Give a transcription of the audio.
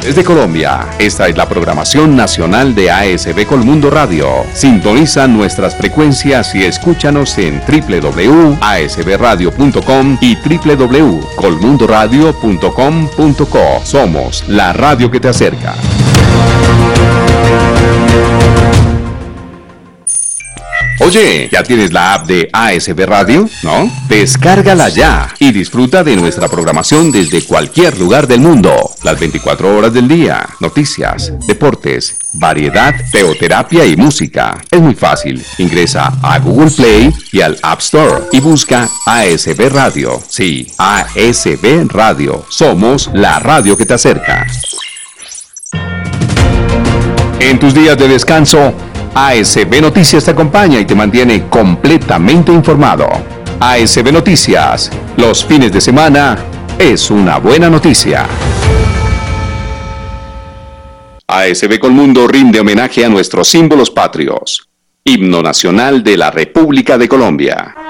Desde Colombia, esta es la programación nacional de ASB Colmundo Radio. Sintoniza nuestras frecuencias y escúchanos en www.asbradio.com y www.colmundoradio.com.co. Somos la radio que te acerca. Oye, ¿ya tienes la app de ASB Radio? ¿No? Descárgala ya y disfruta de nuestra programación desde cualquier lugar del mundo. Las 24 horas del día, noticias, deportes, variedad, teoterapia y música. Es muy fácil. Ingresa a Google Play y al App Store y busca ASB Radio. Sí, ASB Radio. Somos la radio que te acerca. En tus días de descanso, ASB Noticias te acompaña y te mantiene completamente informado. ASB Noticias, los fines de semana, es una buena noticia. ASB Colmundo rinde homenaje a nuestros símbolos patrios. Himno Nacional de la República de Colombia.